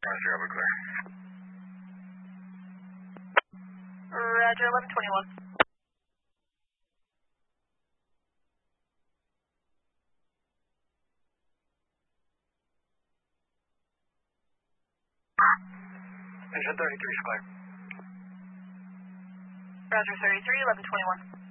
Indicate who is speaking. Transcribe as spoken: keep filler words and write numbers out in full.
Speaker 1: Roger, over clear.
Speaker 2: Roger, eleven twenty-one.
Speaker 1: Engine thirty-three square.
Speaker 2: Roger, thirty-three, eleven twenty-one.